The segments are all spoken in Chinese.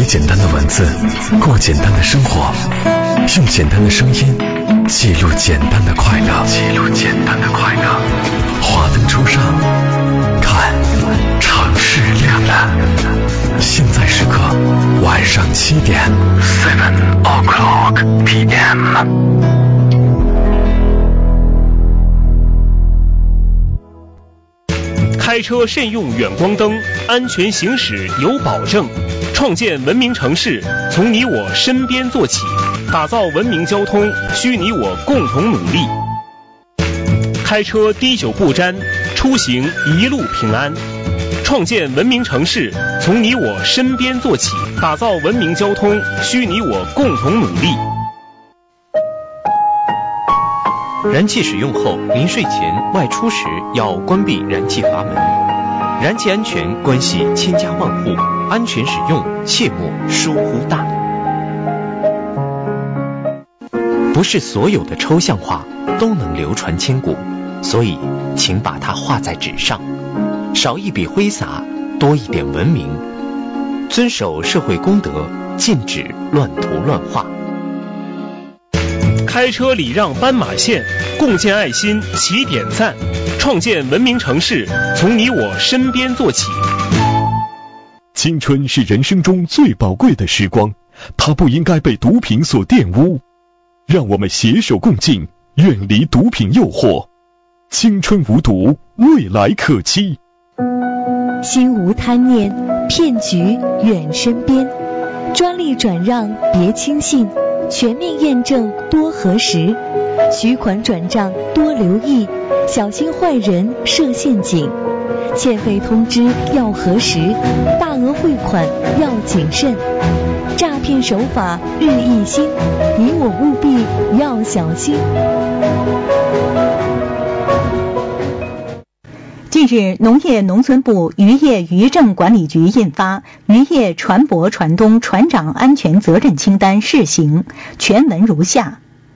写简单的文字，过简单的生活，用简单的声音记录简单的快乐。华灯初上，看城市亮了。现在时刻晚上7点，7 o'clock p.m. 开车慎用远光灯，安全行驶有保证。创建文明城市，从你我身边做起。打造文明交通，需你我共同努力。开车滴酒不沾，出行一路平安。创建文明城市，从你我身边做起。打造文明交通，需你我共同努力。 燃气使用后，临睡前、外出时要关闭燃气阀门。燃气安全关系千家万户，安全使用切莫疏忽大意。不是所有的抽象画都能流传千古，所以请把它画在纸上，少一笔挥洒，多一点文明。遵守社会公德，禁止乱涂乱画。 开车礼让斑马线，共建爱心起点赞。创建文明城市，从你我身边做起。 青春是人生中最宝贵的时光，它不应该被毒品所玷污。让我们携手共进，远离毒品诱惑。青春无毒，未来可期。 心无贪念，骗局远身边。专利转让别轻信，全面验证多核实。取款转账多留意，小心坏人设陷阱。欠费通知要核实，大额汇款要谨慎。诈骗手法日益新，你我务必要小心。 近日，农业农村部渔业渔政管理局印发《渔业船舶船东船长安全责任清单试行》，全文如下。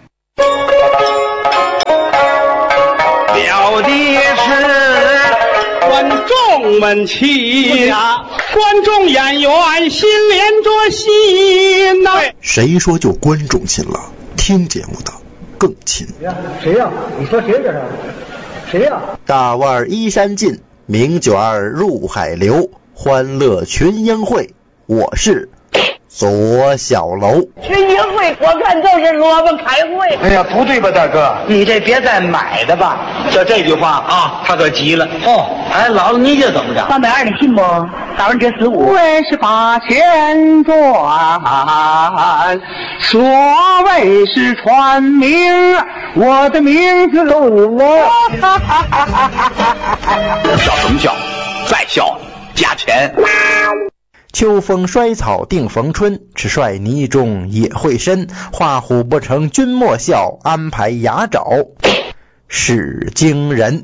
表的是观众们齐，观众演员心连着心呐。 谁说就观众亲了？听节目的更亲。 谁呀？你说谁这是？谁呀？ 大腕依山尽，名卷入海流，欢乐群英会，我是左小楼。 群英会我看就是萝卜开会。 哎呀，不对吧，大哥？ 你这别再买的吧。 就这句话啊，他可急了。 哦， 哎，姥姥你这怎么着 ？320的信不？打完这15。 为是8000转，所谓是传名，我的名字我。 笑什么笑？再笑加钱。 秋风衰草定逢春，赤帅泥中也会深。画虎不成君莫笑，安排牙爪是惊人。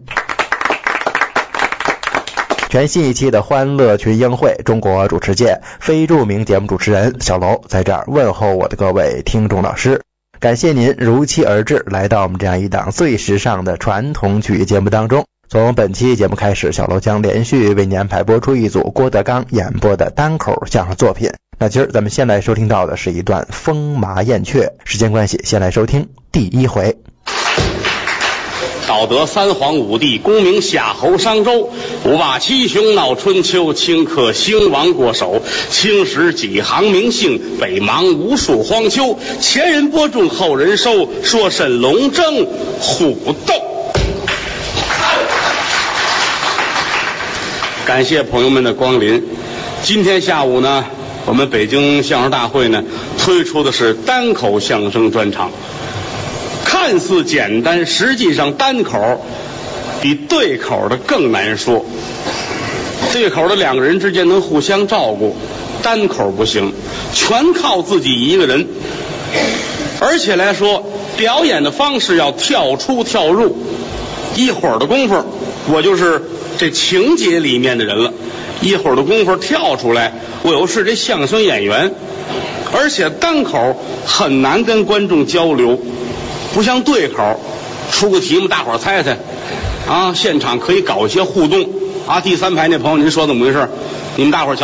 全新一期的欢乐群英会，中国主持界非著名节目主持人小楼在这儿问候我的各位听众老师，感谢您如期而至，来到我们这样一档最时尚的传统曲艺节目当中。从本期节目开始，小楼将连续为您安排播出一组郭德纲演播的单口相声作品。那今儿咱们先来收听到的是一段风马燕雀，时间关系，先来收听第一回。 道德三皇五帝，功名夏侯商周，五霸七雄闹春秋，顷刻兴亡过手，青史几行名姓，北邙无数荒丘，前人播种后人收，说甚龙争虎斗。感谢朋友们的光临。今天下午呢，我们北京相声大会呢推出的是单口相声专场。看似简单，实际上单口比对口的更难说。对口的两个人之间能互相照顾，单口不行，全靠自己一个人。而且来说，表演的方式要跳出跳入，一会儿的功夫我就是这情节里面的人了，一会儿的功夫跳出来，我又是这相声演员。而且单口很难跟观众交流，不像对口，出个题目大伙儿猜猜啊，现场可以搞一些互动啊。第三排那朋友您说怎么回事？你们大伙儿瞧，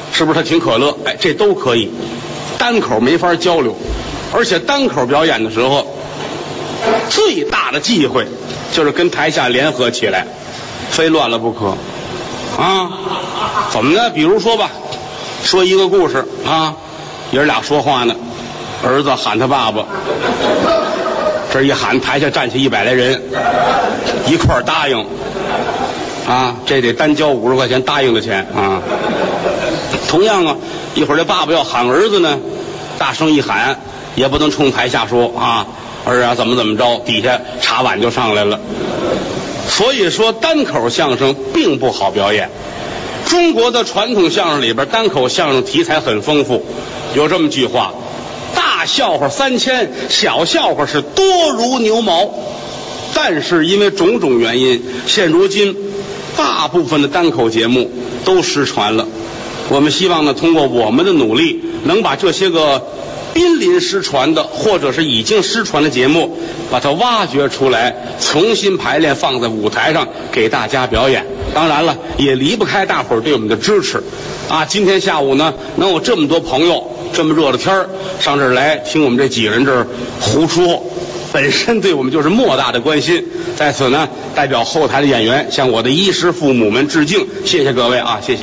是不是他挺可乐？哎，这都可以，单口没法交流，而且单口表演的时候，最大的忌讳就是跟台下联合起来，非乱了不可啊！怎么呢？比如说吧，说一个故事啊，爷俩说话呢，儿子喊他爸爸，这一喊，台下站起100来人，一块答应啊，这得单交50块钱答应的钱啊。同样啊，一会儿这爸爸要喊儿子呢，大声一喊，也不能冲台下说啊，儿啊怎么着，底下茶碗就上来了。所以说单口相声并不好表演。中国的传统相声里边，单口相声题材很丰富，有这么句话：大笑话3000，小笑话是多如牛毛。但是因为种种原因，现如今大部分的单口节目都失传了。我们希望呢，通过我们的努力，能把这些个濒临失传的或者是已经失传的节目，把它挖掘出来，重新排练，放在舞台上给大家表演。当然了，也离不开大伙儿对我们的支持啊！今天下午呢，能有这么多朋友这么热的天儿上这儿来听我们这几个人这儿胡说，本身对我们就是莫大的关心。在此呢，代表后台的演员向我的衣食父母们致敬，谢谢各位啊，谢谢。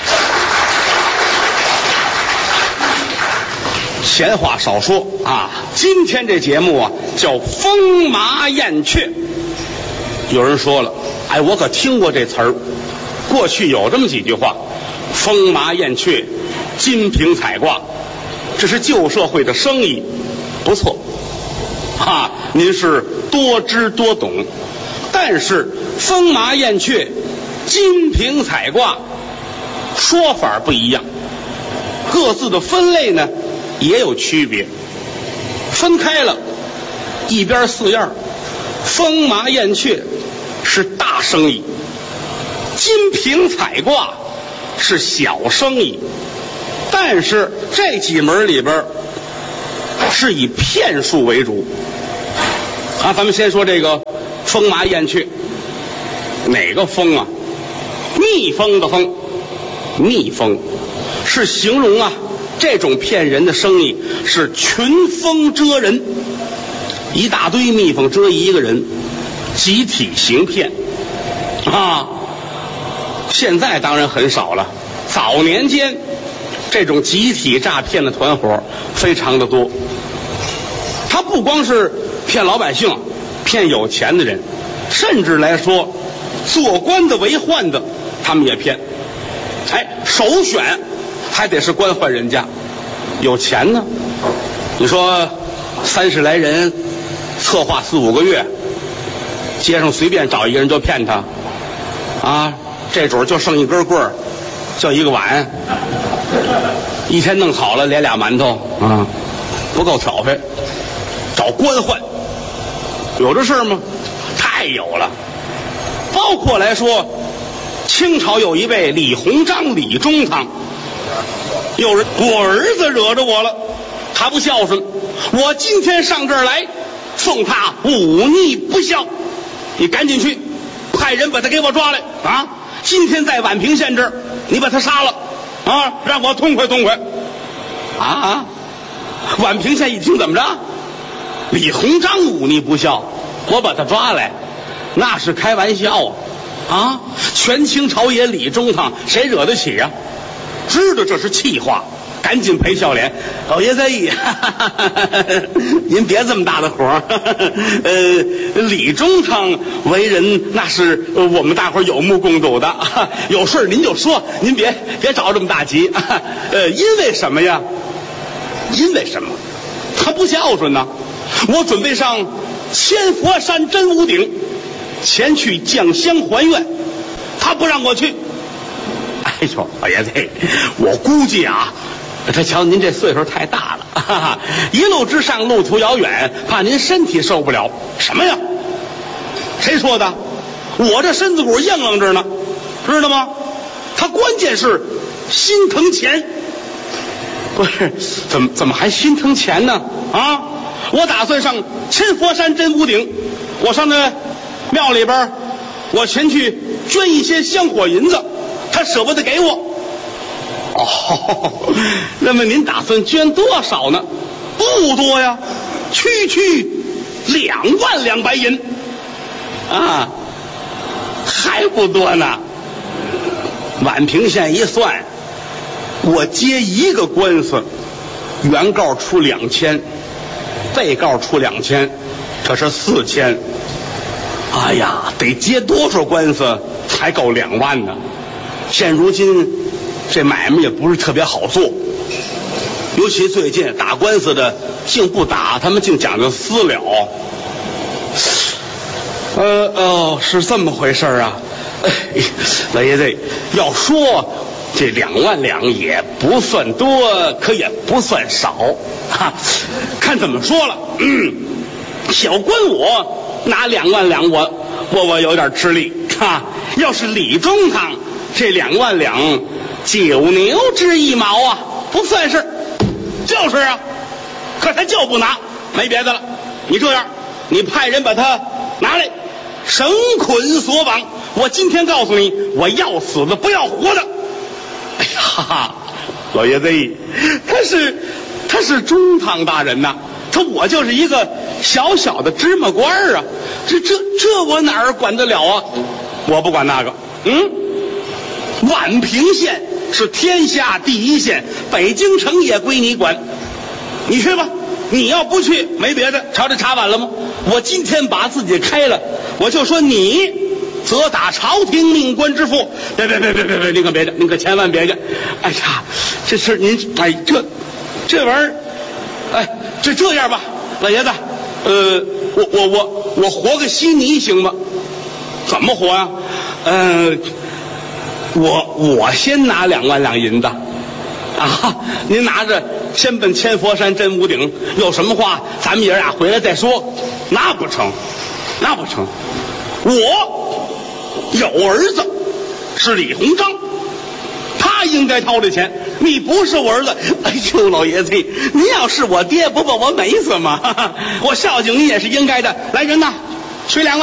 闲话少说啊，今天这节目啊叫风马燕雀。有人说了，哎，我可听过这词儿，过去有这么几句话：风马燕雀，金瓶彩挂，这是旧社会的生意，不错啊，您是多知多懂。但是风马燕雀，金瓶彩挂，说法不一样，各自的分类呢也有区别，分开了，一边4样。风马燕雀是大生意，金瓶彩挂是小生意。但是这几门里边是以骗术为主啊。咱们先说这个风马燕雀，哪个风啊？蜜蜂的蜂，蜜蜂是形容啊这种骗人的生意是群蜂蛰人，一大堆蜜蜂蛰一个人，集体行骗啊。现在当然很少了，早年间这种集体诈骗的团伙非常的多。他不光是骗老百姓，骗有钱的人，甚至来说做官的为宦的他们也骗。哎，首选还得是官宦人家，有钱呢。你说30来人策划4、5个月，街上随便找一个人就骗他啊，这主就剩一根棍儿，就一个碗，一天弄好了连2馒头啊，不够挑费。找官宦有这事吗？太有了。包括来说，清朝有一位李鸿章、李中堂，有人我儿子惹着我了，他不孝顺，我今天上这儿来送他忤逆不孝，你赶紧去派人把他给我抓来啊！今天在宛平县这儿，你把他杀了啊，让我痛快痛快啊！宛平县一听怎么着？李鸿章忤逆不孝，我把他抓来，那是开玩笑啊！全清朝野李中堂谁惹得起呀？知道这是气话，赶紧赔笑脸。老爷在意，您别这么大的火。李中堂为人那是我们大伙有目共睹的，有事您就说，您别着这么大急。因为什么呀？因为什么？他不孝顺呢。我准备上千佛山真武顶前去降香还愿，他不让我去。哎呦，老爷子，我估计啊，他瞧您这岁数太大了，哈哈，一路之上路途遥远，怕您身体受不了。什么呀？谁说的？我这身子骨硬朗着呢，知道吗？他关键是心疼钱。不是，怎么还心疼钱呢？啊！我打算上千佛山真武顶，我上那庙里边，我前去捐一些香火银子，他舍不得给我。 哦，那么您打算捐多少呢？不多呀，区2万两白银啊，还不多呢。宛平县一算，我接一个官司，原告出2000，被告出2000，这是4000。哎呀，得接多少官司才够2万呢？现如今这买卖也不是特别好做，尤其最近打官司的竟不打，他们竟讲究私了。是这么回事啊。老爷子，要说这2万两也不算多，可也不算少哈。看怎么说了，小官我拿2万两，我有点吃力哈。要是李中堂这2万两9牛之1毛啊，不算是，就是啊，可他就不拿，没别的了。你这样，你派人把他拿来，绳捆索绑。我今天告诉你，我要死的不要活的。哎呀，老爷子，他是中堂大人呐，我就是一个小小的芝麻官啊，这我哪儿管得了啊？我不管那个。宛平县是天下第一县，北京城也归你管，你去吧。你要不去，没别的，朝这茶碗了吗？我今天把自己开了，我就说你责打朝廷命官之父。别，您可别去，您可千万别去。哎呀，这事您，哎，这玩意儿，哎，这样吧，老爷子，我活个稀泥行吗？怎么活呀？我先拿2万两银子啊，您拿着先奔千佛山真武顶，有什么话咱们爷俩回来再说。那不成，我有儿子是李鸿章，他应该掏这钱，你不是我儿子。哎呦，老爷子，您要是我爹，不把我美死吗？我孝敬你也是应该的。来人呐，取2万。